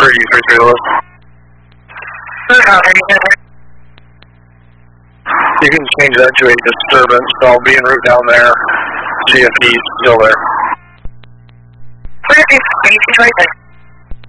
for you, 33 Lewis. You can change that to a disturbance, so I'll be en route down there, see if he's still there. He's right there.